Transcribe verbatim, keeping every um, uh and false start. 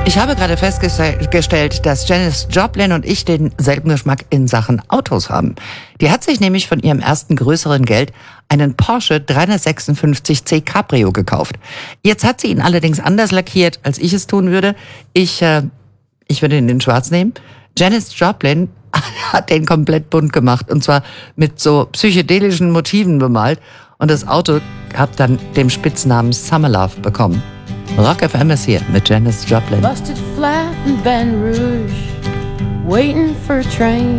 Ich habe gerade festgestellt, dass Janis Joplin und ich denselben Geschmack in Sachen Autos haben. Die hat sich nämlich von ihrem ersten größeren Geld einen Porsche dreihundertsechsundfünfzig C Cabrio gekauft. Jetzt hat sie ihn allerdings anders lackiert, als ich es tun würde. Ich, äh, ich würde ihn in schwarz nehmen. Janis Joplin hat den komplett bunt gemacht und zwar mit so psychedelischen Motiven bemalt. Und das Auto hat dann den Spitznamen Summer Love bekommen. Rock F M ist hier mit Janis Joplin. Busted flat in Baton Rouge, waiting for a train.